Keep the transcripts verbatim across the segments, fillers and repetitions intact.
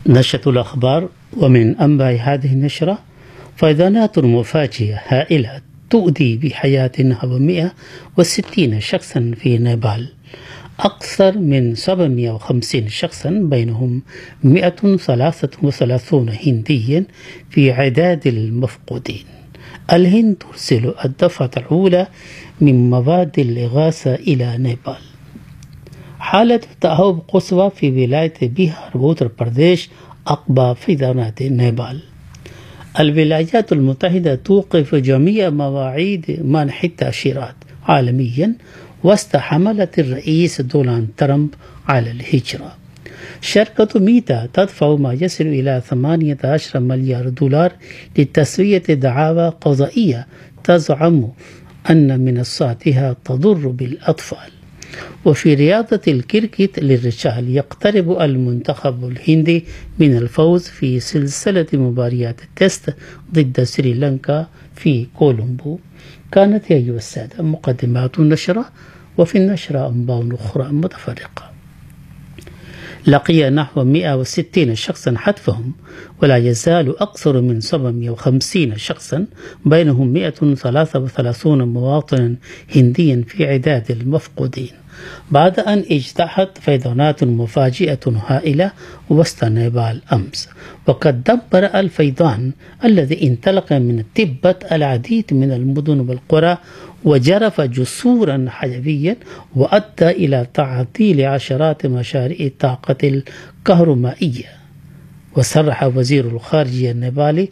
نشرة الأخبار. ومن أنباء هذه النشرة: فيضانات مفاجئة هائلة تؤدي بحياة نحو مئة وستين شخصا في نيبال. أكثر من سبعمئة وخمسين شخصا بينهم مئة وثلاثة وثلاثون هنديا في عداد المفقودين. الهند ترسل الدفعة الأولى من مواد الإغاثة إلى نيبال. حالة تأهب قصوى في ولاية بيهار ووتر برديش عقب فيضانات نيبال. الولايات المتحدة توقف جميع مواعيد منح التأشيرات عالميا وسط حملة الرئيس دونالد ترامب على الهجرة. شركة ميتا تدفع ما يصل إلى ثمانية عشر مليار دولار لتسوية دعاوى قضائية تزعم أن منصاتها تضر بالأطفال. وفي رياضة الكريكت للرجال يقترب المنتخب الهندي من الفوز في سلسلة مباريات التست ضد سريلانكا في كولومبو. كانت يا أيها السادة مقدمات النشرة، وفي النشرة أنباء أخرى متفرقة. لقي نحو مئة وستين شخصا حتفهم، ولا يزال أكثر من سبعمئة وخمسين شخصا بينهم مئة وثلاثة وثلاثون مواطنا هنديا في عداد المفقودين بعد أن اجتاحت فيضانات مفاجئة هائلة وسط نيبال أمس. وقد دمر الفيضان الذي انطلق من تبت العديد من المدن والقرى وجرف جسورا حيويا وأدى إلى تعطيل عشرات مشاريع الطاقة الكهرومائية. وصرح وزير الخارجية النيبالي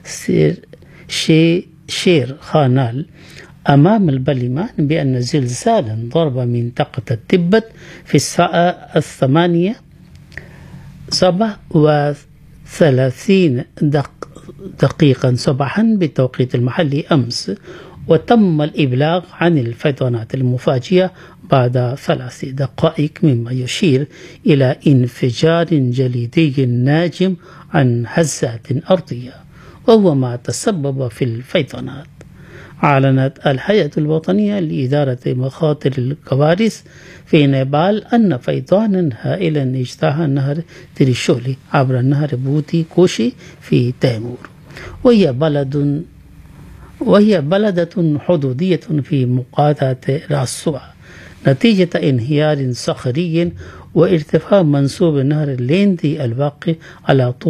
شي شير خانال أمام البرلمان بأن زلزالا ضرب منطقة تبت في الساعة الثمانية سبعة وثلاثين دقيقة صباحا بالتوقيت المحلي أمس، وتم الإبلاغ عن الفيضانات المفاجئة بعد ثلاث دقائق، مما يشير إلى انفجار جليدي ناجم عن هزات أرضية، وهو ما تسبب في الفيضانات. أعلنت الهيئة الوطنية لإدارة مخاطر الكوارث في نيبال أن فيضانا هائلا اجتاح نهر تريشولي عبر نهر بوتي كوشي في تيمور، وهي بلد وهي بلدة حدودية في مقاطعة راسوا، نتيجة انهيار صخري وارتفاع منسوب نهر الليندي الواقع على طول